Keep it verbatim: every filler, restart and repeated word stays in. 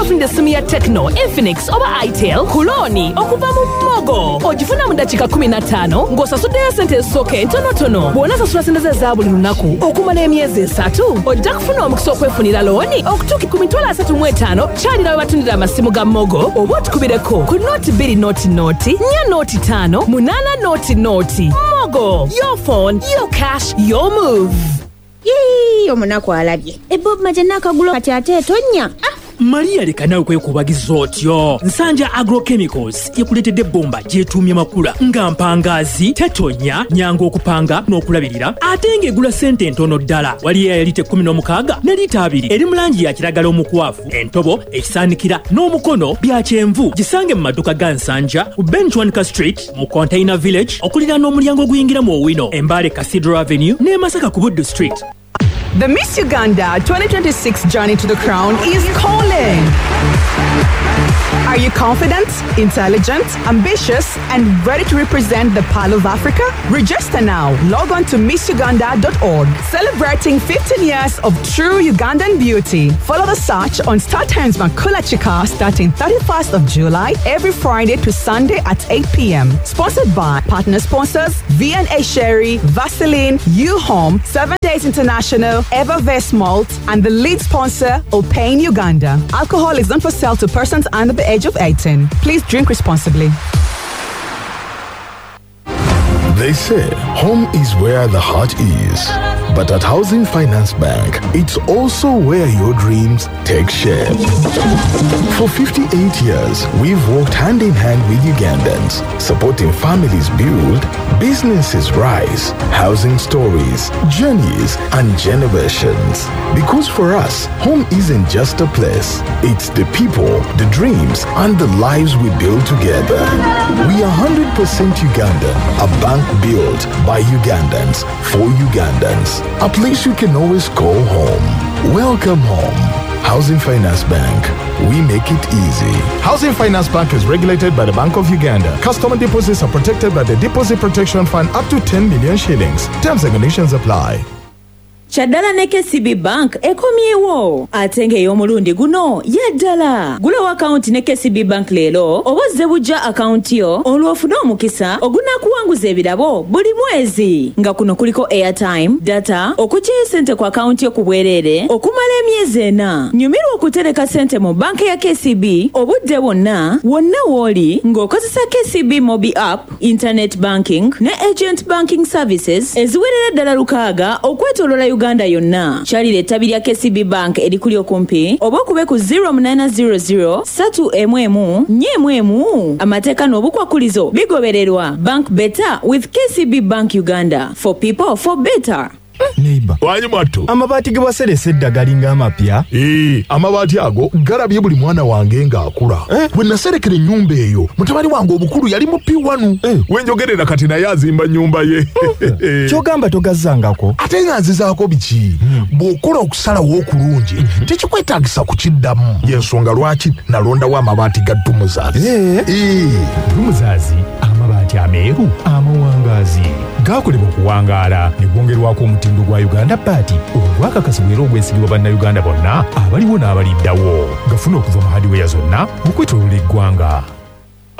ofunde simu ya Tecno, Infinix oba Itel kuloni okuva mu Mogo. Ogifuna mu dakika kumi na ttaano ng'osasuddeyo ssente ezisooka entonotono. Bw'onaasasula ssente ze za buli lunaku okumala emyezi esatu ojja kufuna omukisa okwefunira looni okutuuka ku mitwalo asatu mu etaano kyalira we batundira amasimu ga Mogo oba otukubireko ku nooti bbiri nooti nooti nnya nooti ttaano munaana nooti nooti. Mogo, your phone, your cash, your move. Yee, omunaku alabye. Ebob majana akagulo kati ate tonya. Ah. Maria leka nawe kwekubagiza otyo. Nsanja Agrochemicals yekuletedde bomba gyetuumye makula nga mpangazi tetonya nyangu okupanga n'okulabirira ate ng'egula ssente ntono ddala. Waliyo ya lita kkumi n'omukaaga ne lita abiri eri mu langi ya kiragala omukwafu, entobo, ekisaanikira n'omukono bya kyenvu. Gisange mu maduuka ga Nsanja ku Benchwanika Street mu Container Village okulira n'omulyango oguyingira mu Owino, Embale Cathedral Avenue ne Masaka ku Buddu Street. The Miss Uganda twenty twenty-six journey to the crown is calling. Are you confident, intelligent, ambitious, and ready to represent the Pearl of Africa? Register now. Log on to miss uganda dot org. Celebrating fifteen years of true Ugandan beauty. Follow the search on Star Times Makula Chika starting thirty-first of July every Friday to Sunday at eight p.m. Sponsored by partner sponsors V and A Sherry, Vaseline, U-Home, Seven Days International, Evervest Malt, and the lead sponsor, Opain Uganda. Alcohol is not for sale to persons under the age of eighteen. Please drink responsibly. They say home is where the heart is. But at Housing Finance Bank, it's also where your dreams take shape. For fifty-eight years, we've worked hand in hand with Ugandans, supporting families build, businesses rise, housing stories, journeys, and generations. Because for us, home isn't just a place. It's the people, the dreams, and the lives we build together. We are one hundred percent Ugandan, a bank built by Ugandans, for Ugandans. A place you can always call home. Welcome home. Housing Finance Bank. We make it easy. Housing Finance Bank is regulated by the Bank of Uganda. Customer deposits are protected by the Deposit Protection Fund up to ten million shillings. Terms and conditions apply. Chaddala ne K C B Bank ekomyewo atenge ey'omulundi guno yaddala. Gulawo account ne K C B Bank leero obozze bujja account yo olw'ofuna omukisa ogunaakuwanguza ebirabo buli mwezi nga kuno kuliko airtime, data, okuggyayo ssente ku account yo ku bwereere okumala emyezi ena. Nyumirwa okutereka ssente mu banka ya K C B obudde bwonna wonna w'oli ng'okozesa K C B Mobi app, internet banking ne agent banking services eziwerera ddala lukaaga okwetooloola Uganda yonna. Kyalira ettabi lya K C B Bank erikuli okumpi oba okube ku zero nine zero zero three one one nine one one. Amateeka n'obukwakulizo bigobererwa. Bank better with K C B Bank Uganda. For people, for better. Neighbor. Wanyi mwatu. Amabati ge waserese eddagala nga amapya. Eh, amabati ago garabye buli mwana wange nga akula. Eh, bwe naserekera ennyumba eyo, mutabani wange obukulu yali mu P one. Eh, wenjogerera kati naye azimba nnyumba ye. Kyogamba togazzangako. Ate nga nzizaako biki? Bw'okola okusalawo okulungi, tekikwetaagisa kukiddamu. Y'ensonga lwaki nalondawo amabaati ga Dumuzaazi. Eh, eh. Dumuzaazi, amabaati ameeru, amawangaazi. Gaakolebwa okuwangaala ne gwongerwako omutindo gwa Uganda Party ogwakakasibwa era ogwesigibwa bannayuganda bonna abaliwo n'abaliddawo. Gafuna okuva mu hardware zonna mu kwetooloola eggwanga.